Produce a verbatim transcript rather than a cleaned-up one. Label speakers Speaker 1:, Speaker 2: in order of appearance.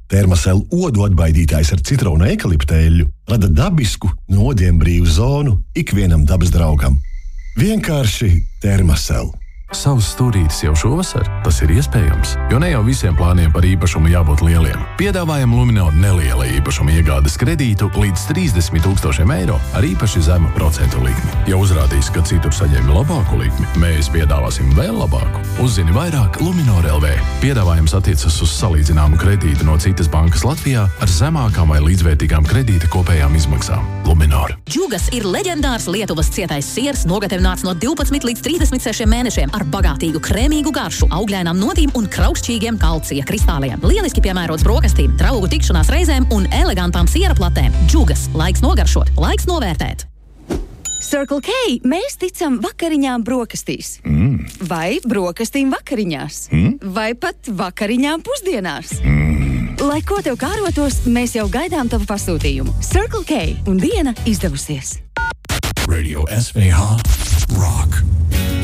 Speaker 1: Termosel odu atbaidītājs ar citronu eikalipta eļļu rada dabisku, nodiem brīvu zonu ikvienam dabas draugam. Vienkārši Termosel.
Speaker 2: Savs stūrītis jau šovasar? Tas ir iespējams, jo ne jau visiem plāniem par īpašumu jābūt lieliem. Piedāvājam Luminor neliela īpašuma iegādes kredītu līdz trīsdesmit tūkstošiem eiro ar īpaši zemu procentu likmi. Ja uzrādīs, ka citur saņēmi labāku likmi, mēs piedāvāsim vēl labāku. Uzzini vairāk Luminor L V. Piedāvājums attiecas uz salīdzināmu kredītu no citas bankas Latvijā ar zemākām vai līdzvērtīgām kredīta kopējām izmaksām. Luminor.
Speaker 3: Džugas ir leģendārs Lietuvas cietais siers, nogatavināts no divpadsmit līdz trīsdesmit sešiem mēnešiem ar bagātīgu krēmīgu garšu, augļainām notīm un kraukšķīgiem kalcija kristāliem. Lieliski piemērots brokastīm, draugu tikšanās reizēm un elegantām siera platēm. Džugas. Laiks nogaršot, laiks novērtēt.
Speaker 4: Circle K mēs ticam vakariņām brokastīs.
Speaker 5: Mm.
Speaker 4: Vai brokastīm vakariņās.
Speaker 5: Mm.
Speaker 4: Vai pat vakariņām pusdienās.
Speaker 5: Mm.
Speaker 4: Lai ko tev kārotos, mēs jau gaidām tavu pasūtījumu. Circle K un diena izdevusies.
Speaker 5: Radio S V H Rock.